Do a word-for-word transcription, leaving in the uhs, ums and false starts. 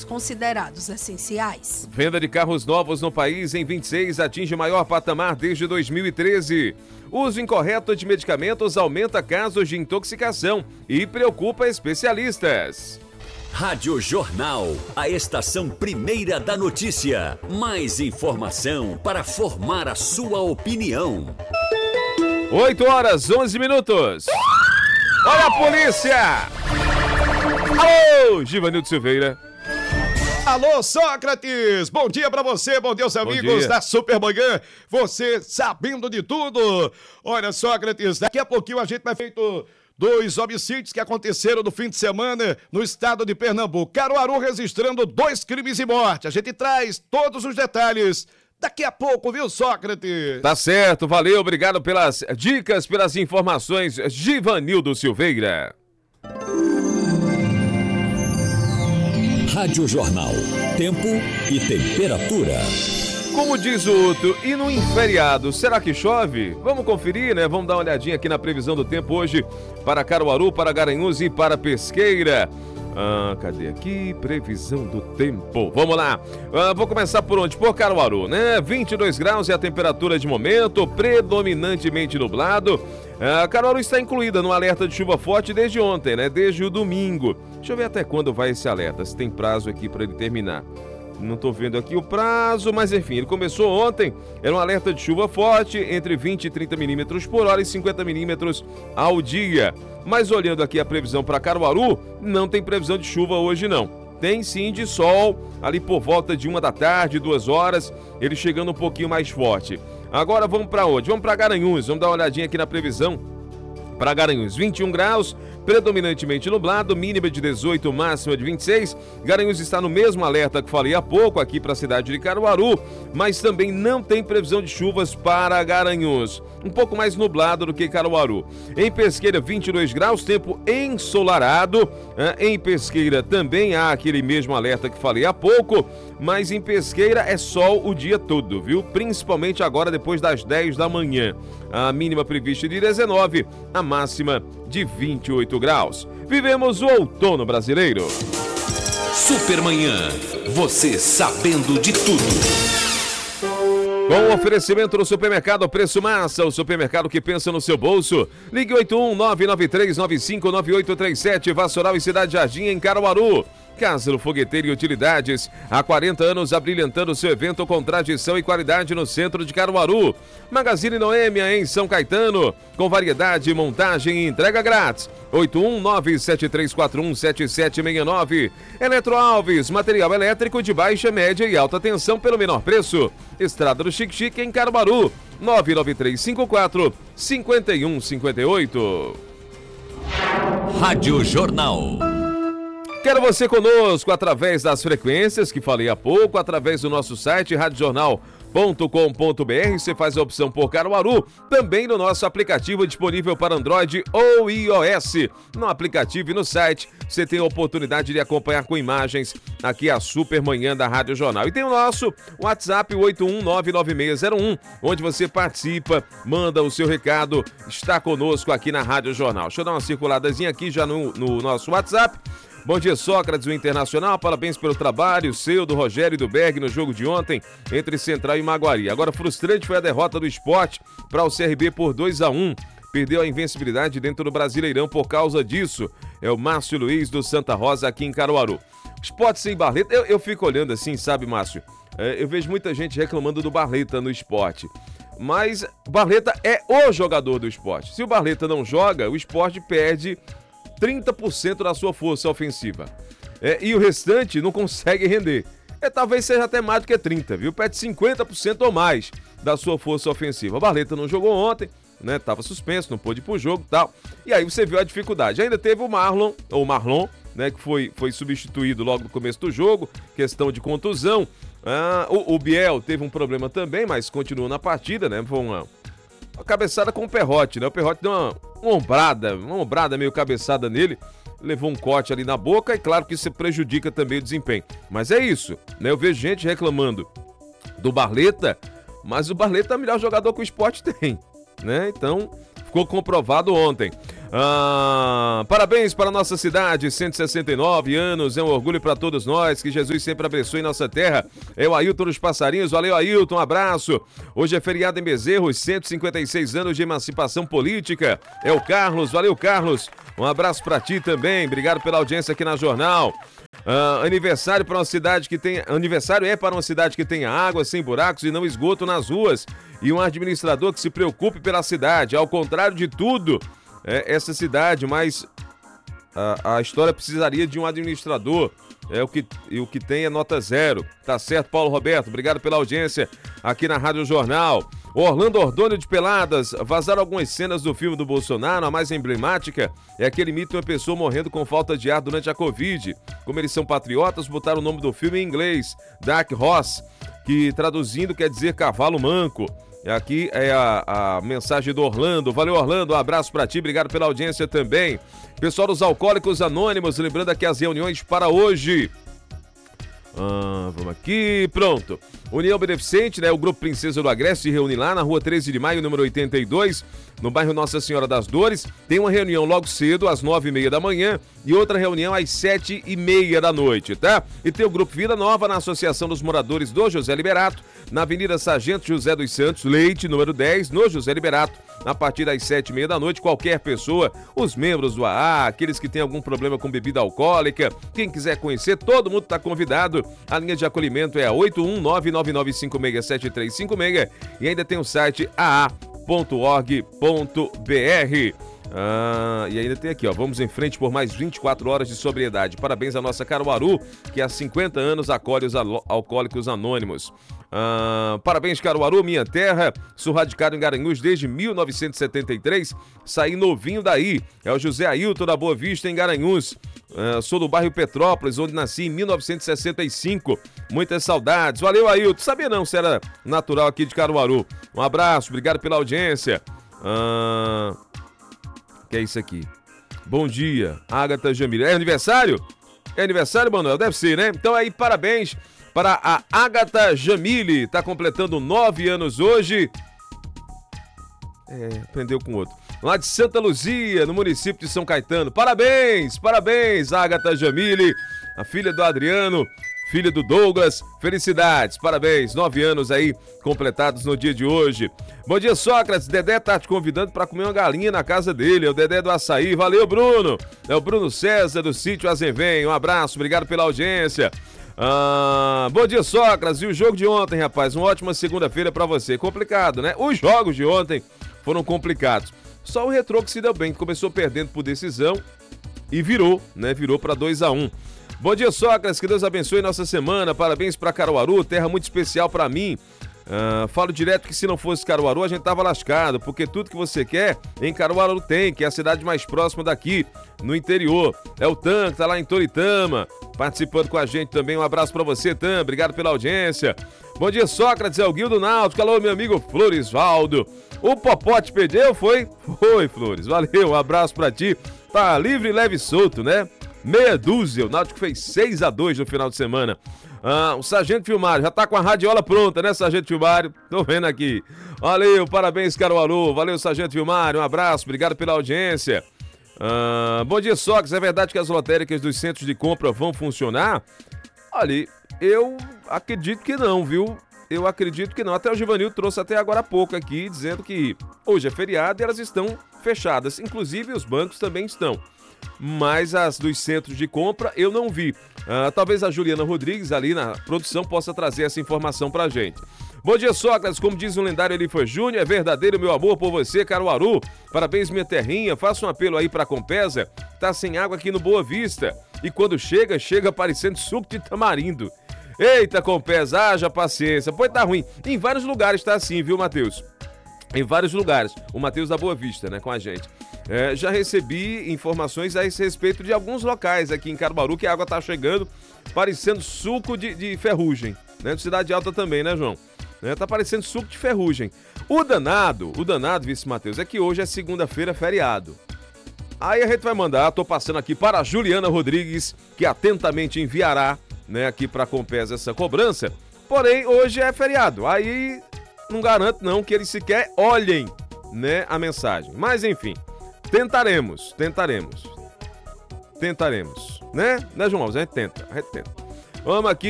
serviços considerados essenciais. Venda de carros novos no país em vinte e seis atinge maior patamar desde dois mil e treze. Uso incorreto de medicamentos aumenta casos de intoxicação e preocupa especialistas. Rádio Jornal, a estação primeira da notícia. Mais informação para formar a sua opinião. oito horas, onze minutos. Olha a polícia! Alô, Givanildo Silveira. Alô, Sócrates! Bom dia pra você, bom dia aos amigos da Supermanhã. Você sabendo de tudo. Olha, Sócrates, daqui a pouquinho a gente vai feito dois homicídios que aconteceram no fim de semana no estado de Pernambuco. Caruaru registrando dois crimes de morte. A gente traz todos os detalhes daqui a pouco, viu, Sócrates? Tá certo, valeu, obrigado pelas dicas, pelas informações, Givanildo Silveira. Rádio Jornal, tempo e temperatura. Como diz o outro, e no feriado, será que chove? Vamos conferir, né? Vamos dar uma olhadinha aqui na previsão do tempo hoje para Caruaru, para Garanhuns e para Pesqueira. Ah, cadê aqui? Previsão do tempo. Vamos lá. Ah, vou começar por onde? Por Caruaru, né? vinte e dois graus é a temperatura de momento, predominantemente nublado. Ah, Caruaru está incluída no alerta de chuva forte desde ontem, né? Desde o domingo. Deixa eu ver até quando vai esse alerta, se tem prazo aqui para ele terminar. Não estou vendo aqui o prazo, mas enfim, ele começou ontem, era um alerta de chuva forte, entre vinte e trinta milímetros por hora e cinquenta milímetros ao dia. Mas olhando aqui a previsão para Caruaru, não tem previsão de chuva hoje não. Tem sim de sol, ali por volta de uma da tarde, duas horas, ele chegando um pouquinho mais forte. Agora vamos para onde? Vamos para Garanhuns, vamos dar uma olhadinha aqui na previsão. Para Garanhuns, vinte e um graus, predominantemente nublado, mínima de dezoito, máxima de vinte e seis. Garanhuns está no mesmo alerta que falei há pouco aqui para a cidade de Caruaru, mas também não tem previsão de chuvas para Garanhuns. Um pouco mais nublado do que Caruaru. Em Pesqueira, vinte e dois graus, tempo ensolarado. Em Pesqueira também há aquele mesmo alerta que falei há pouco, mas em Pesqueira é sol o dia todo, viu? Principalmente agora depois das dez da manhã. A mínima prevista de dezenove, a máxima de vinte e oito graus. Vivemos o outono brasileiro. Supermanhã, você sabendo de tudo. Com o oferecimento do Supermercado Preço Massa, o supermercado que pensa no seu bolso. Ligue oito um nove nove três nove cinco nove oito três sete, Vassoural e Cidade Jardim, em Caruaru. Casa do Fogueteiro e Utilidades, há quarenta anos abrilhantando seu evento com tradição e qualidade no centro de Caruaru. Magazine Noêmia em São Caetano, com variedade, montagem e entrega grátis. oito um nove sete três quatro um sete sete seis nove. Eletro Alves, material elétrico de baixa, média e alta tensão pelo menor preço. Estrada do Chique Chique em Caruaru, nove nove três cinco quatro cinco um cinco oito. Rádio Jornal. Quero você conosco através das frequências que falei há pouco, através do nosso site rádio jornal ponto com ponto b r. Você faz a opção por Caruaru, também no nosso aplicativo disponível para Android ou iOS. No aplicativo e no site, você tem a oportunidade de acompanhar com imagens aqui a Supermanhã da Rádio Jornal. E tem o nosso WhatsApp oito um nove nove seis zero um, onde você participa, manda o seu recado, está conosco aqui na Rádio Jornal. Deixa eu dar uma circuladazinha aqui já no, no nosso WhatsApp. Bom dia, Sócrates, o Internacional. Parabéns pelo trabalho seu, do Rogério e do Berg no jogo de ontem entre Central e Maguari. Agora, frustrante foi a derrota do Sport para o C R B por dois a um. Perdeu a invencibilidade dentro do Brasileirão por causa disso. É o Márcio Luiz do Santa Rosa aqui em Caruaru. Sport sem Barleta, eu, eu fico olhando assim, sabe, Márcio? É, eu vejo muita gente reclamando do Barleta no Sport. Mas Barleta é o jogador do Sport. Se o Barleta não joga, o Sport perde trinta por cento da sua força ofensiva. É, e o restante não consegue render. É, talvez seja até mais do que trinta, viu? Perde cinquenta por cento ou mais da sua força ofensiva. O Barleta não jogou ontem, né? Tava suspenso, não pôde ir pro jogo e tal. E aí você viu a dificuldade. Ainda teve o Marlon, ou Marlon, né? Que foi, foi substituído logo no começo do jogo. Questão de contusão. Ah, o, o Biel teve um problema também, mas continua na partida, né? Foi uma, uma cabeçada com o Perrotti, né? O Perrotti deu uma, uma ombrada, uma ombrada meio cabeçada nele. Levou um corte ali na boca e claro que isso prejudica também o desempenho. Mas é isso, né? Eu vejo gente reclamando do Barleta, mas o Barleta é o melhor jogador que o Sport tem, né? Então, ficou comprovado ontem. Ah, parabéns para a nossa cidade, cento e sessenta e nove anos, é um orgulho para todos nós, que Jesus sempre abençoe nossa terra. É o Ailton dos Passarinhos, valeu Ailton, um abraço. Hoje é feriado em Bezerros, cento e cinquenta e seis anos de emancipação política. É o Carlos, valeu Carlos, um abraço para ti também, obrigado pela audiência aqui na Jornal. Ah, aniversário para uma cidade que tem aniversário é para uma cidade que tenha água, sem buracos e não esgoto nas ruas, e um administrador que se preocupe pela cidade, ao contrário de tudo. É, essa cidade, mas a, a história precisaria de um administrador. É o que, e o que tem é nota zero. Tá certo, Paulo Roberto? Obrigado pela audiência aqui na Rádio Jornal. Orlando Ordônio de Peladas, vazaram algumas cenas do filme do Bolsonaro. A mais emblemática é aquele mito de uma pessoa morrendo com falta de ar durante a Covid. Como eles são patriotas, botaram o nome do filme em inglês, Dark Horse, que traduzindo quer dizer cavalo manco. Aqui é a, a mensagem do Orlando. Valeu, Orlando, um abraço pra ti, obrigado pela audiência também. Pessoal dos Alcoólicos Anônimos, lembrando aqui as reuniões para hoje. Ah, vamos aqui, pronto. União Beneficente, né? O Grupo Princesa do Agreste se reúne lá na rua treze de maio, número oitenta e dois, no bairro Nossa Senhora das Dores. Tem uma reunião logo cedo, às nove e meia da manhã, e outra reunião às sete e meia da noite, tá? E tem o Grupo Vida Nova na Associação dos Moradores do José Liberato, na Avenida Sargento José dos Santos Leite, número dez, no José Liberato, a partir das sete e meia da noite. Qualquer pessoa, os membros do A A, aqueles que têm algum problema com bebida alcoólica, quem quiser conhecer, todo mundo está convidado. A linha de acolhimento é a oito um nove nove nove cinco seis sete três cinco seis e ainda tem o site a a ponto org ponto b r. Ah, e ainda tem aqui, ó, vamos em frente por mais vinte e quatro horas de sobriedade. Parabéns à nossa Caruaru, que há cinquenta anos acolhe os alcoólicos anônimos. Ah, parabéns, Caruaru, minha terra. Sou radicado em Garanhuns desde mil novecentos e setenta e três. Saí novinho daí. É o José Ailton da Boa Vista, em Garanhuns. Ah, sou do bairro Petrópolis, onde nasci em mil novecentos e sessenta e cinco. Muitas saudades. Valeu, Ailton. Sabia não se era natural aqui de Caruaru. Um abraço, obrigado pela audiência. Ah, que é isso aqui? Bom dia, Agatha Jamile. É aniversário? É aniversário, Manuel? Deve ser, né? Então aí, parabéns para a Agatha Jamile. Tá completando nove anos hoje. É, aprendeu com outro. Lá de Santa Luzia, no município de São Caetano. Parabéns, parabéns, Agatha Jamile, a filha do Adriano, filha do Douglas. Felicidades, parabéns, nove anos aí completados no dia de hoje. Bom dia, Sócrates. Dedé tá te convidando para comer uma galinha na casa dele. É o Dedé do Açaí. Valeu, Bruno. É o Bruno César do sítio Azemvém. Um abraço, obrigado pela audiência. Ah, bom dia, Sócrates. E o jogo de ontem, rapaz? Uma ótima segunda-feira para você. Complicado, né? Os jogos de ontem foram complicados. Só o Retrô que se deu bem, que começou perdendo por decisão e virou, né? Virou para dois a um. Bom dia, Sócrates, que Deus abençoe nossa semana. Parabéns para Caruaru, terra muito especial para mim. Uh, falo direto que se não fosse Caruaru a gente tava lascado, porque tudo que você quer em Caruaru tem, que é a cidade mais próxima daqui, no interior. É o Tan, que tá lá em Toritama, participando com a gente também. Um abraço para você, Tan, obrigado pela audiência. Bom dia, Sócrates, é o Guildo Náutico. Alô, meu amigo Floresvaldo. O Popote perdeu, foi? Foi, Flores, valeu, um abraço para ti. Tá livre, leve e solto, né? Meia dúzia, o Náutico fez seis a dois no final de semana. Ah, o Sargento Filmário já tá com a radiola pronta, né, Sargento Filmário? Tô vendo aqui. Valeu, parabéns, Caruaru. Valeu, Sargento Filmário. Um abraço, obrigado pela audiência. Ah, bom dia, Sócrates. É verdade que as lotéricas dos centros de compra vão funcionar? Olha, eu acredito que não, viu? Eu acredito que não. Até o Givanil trouxe até agora há pouco aqui, dizendo que hoje é feriado e elas estão fechadas. Inclusive, os bancos também estão. Mas as dos centros de compra eu não vi. Uh, talvez a Juliana Rodrigues ali na produção possa trazer essa informação pra gente. Bom dia, Sócrates. Como diz o lendário Elifa Júnior, é verdadeiro meu amor por você, Caruaru. Parabéns, minha terrinha. Faça um apelo aí pra Compesa. Tá sem água aqui no Boa Vista. E quando chega, chega parecendo suco de tamarindo. Eita, Compesa, haja paciência. Pode tá ruim. Em vários lugares tá assim, viu, Matheus? Em vários lugares. O Matheus da Boa Vista, né, com a gente. É, já recebi informações a esse respeito de alguns locais aqui em Caruaru que a água tá chegando parecendo suco de, de ferrugem, né? De Cidade Alta também, né, João? É, tá parecendo suco de ferrugem. O danado, o danado, vice Matheus, é que hoje é segunda-feira, feriado. Aí a gente vai mandar, tô passando aqui para a Juliana Rodrigues, que atentamente enviará, né, aqui pra Compesa essa cobrança. Porém, hoje é feriado. Aí não garanto não que eles sequer olhem, né, a mensagem. Mas enfim. tentaremos, tentaremos. Tentaremos, né? Né, João Alves? A gente tenta, a gente tenta. Vamos aqui.